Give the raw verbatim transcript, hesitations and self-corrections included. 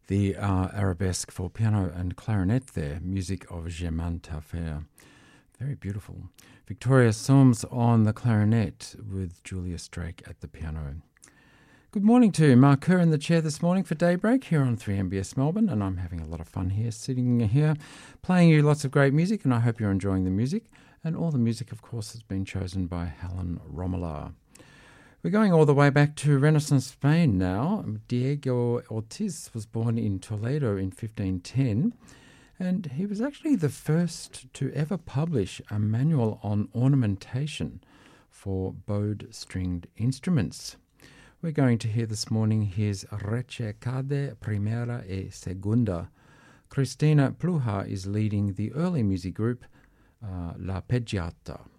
the uh, arabesque for piano and clarinet there, music of Germain Tafer. Very beautiful. Victoria Soames on the clarinet with Julius Drake at the piano. Good morning to Mark Kerr in the chair this morning for Daybreak here on three M B S Melbourne, and I'm having a lot of fun here, sitting here, playing you lots of great music, and I hope you're enjoying the music. And all the music, of course, has been chosen by Helen Romola. We're going all the way back to Renaissance Spain now. Diego Ortiz was born in Toledo in fifteen ten, and he was actually the first to ever publish a manual on ornamentation for bowed stringed instruments. We're going to hear this morning his Rececade Primera e Segunda. Cristina Pluha is leading the early music group uh, La Peggiata.